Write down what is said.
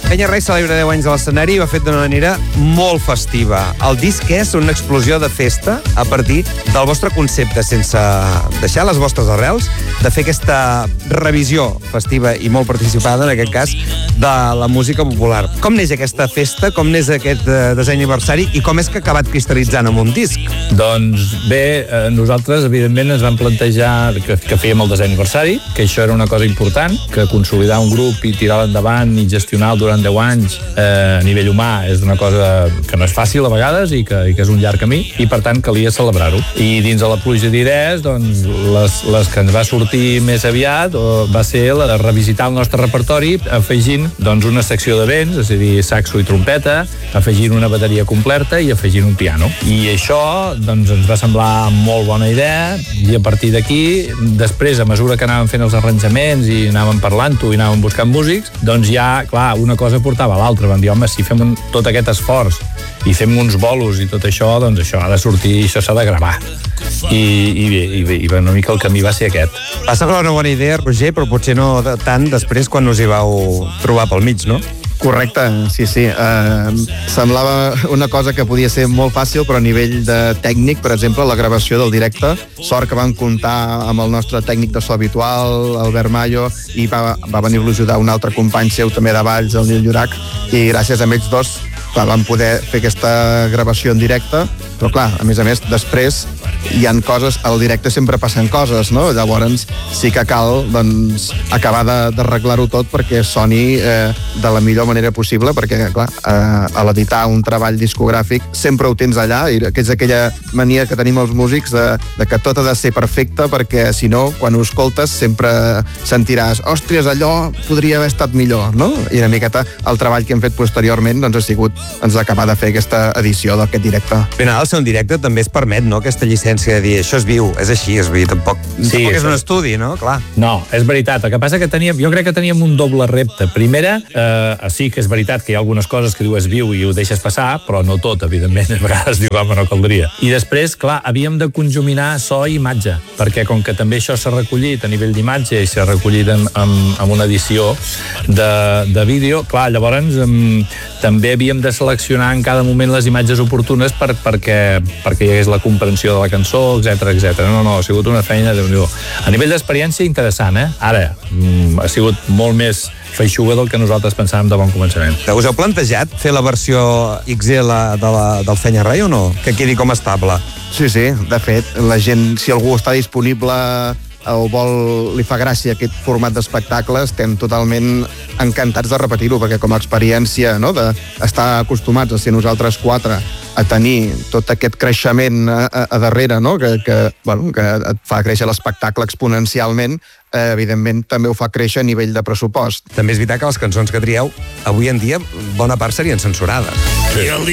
Penyarrei celebra 10 anys a l'escenari i ho ha fet d'una manera molt festiva. El disc és una explosió de festa a partir del vostre concepte, sense deixar les vostres arrels, de fer aquesta revisió festiva i molt participada, en aquest cas, de la música popular. Com neix aquesta festa? Com neix aquest desè aniversari? I com és que ha acabat cristal·litzant amb un disc? Doncs bé, nosaltres, evidentment, ens vam plantejar que fèiem el desè aniversari, que això era una cosa important, que consolidar un grup i tirar-lo endavant i gestionar-lo durant 10 anys a nivell humà és una cosa que no és fàcil a vegades i que és un llarg camí, i per tant calia celebrar-ho. I dins de la pluja d'idees, doncs, les que ens va sortir més aviat va ser la de revisitar el nostre repertori afegint doncs, una secció de vents, és a dir, saxo i trompeta, afegint una bateria completa i afegint un piano. I això doncs, ens va semblar molt bona idea, i a partir d'aquí, després, a mesura que anàvem fent els arranjaments i anàvem parlant-ho i anàvem buscant músics, doncs ja, clar, una cosa portava a l'altra. Vam dir, home, si fem tot aquest esforç i fem uns bolos i tot això, doncs això ha de sortir, això s'ha de gravar. I una mica el camí va ser aquest. Va semblar una bona idea, Roger, però potser no tant després quan us hi vau trobar pel mig, no? Correcte, sí. Semblava una cosa que podia ser molt fàcil, però a nivell de tècnic, per exemple, la gravació del directe, sort que vam comptar amb el nostre tècnic de so habitual, Albert Mayo, i va venir-lo a ajudar un altre company seu també de Valls, el Nil Llorac, i gràcies a ells dos vam poder fer aquesta gravació en directe, però clar, a més, després hi han coses, al directe sempre passen coses, no? Llavors sí que cal doncs, acabar d'arreglar-ho tot perquè soni de la millor manera possible, perquè clar, a l'editar un treball discogràfic sempre ho tens allà, i que és aquella mania que tenim els músics de que tot ha de ser perfecte, perquè si no, quan ho escoltes sempre sentiràs, òstries, allò podria haver estat millor, no? I una miqueta el treball que hem fet posteriorment doncs, ha sigut acabar de fer aquesta edició d'aquest directe. Al final, el seu directe també es permet, no?, aquesta llicència de dir, això és viu, és així, tampoc és un estudi, no? Clar. No, és veritat. El que passa que jo crec que teníem un doble repte. Primera, sí que és veritat que hi ha algunes coses que diu és viu i ho deixes passar, però no tot, evidentment. A vegades diu, home, no caldria. I després, clar, havíem de conjuminar so i imatge, perquè com que també això s'ha recollit a nivell d'imatge i s'ha recollit amb una edició de vídeo, clar, llavors també havíem de seleccionar en cada moment les imatges oportunes perquè hi hagués la comprensió de la cançó, etc. No, ha sigut una feina de... A nivell d'experiència, interessant, Ara, ha sigut molt més feixuga del que nosaltres pensàvem de bon començament. Us heu plantejat fer la versió XL del Penyarrei o no? Que quedi com estable? Sí, de fet, la gent, si algú està disponible o li fa gràcia aquest format d'espectacle, estem totalment encantats de repetir-ho, perquè com a experiència, no?, d'estar acostumats a ser nosaltres quatre, a tenir tot aquest creixement a darrere, no?, que et fa créixer l'espectacle exponencialment, evidentment també ho fa créixer a nivell de pressupost. També és veritat que les cançons que trieu avui en dia bona part serien censurades.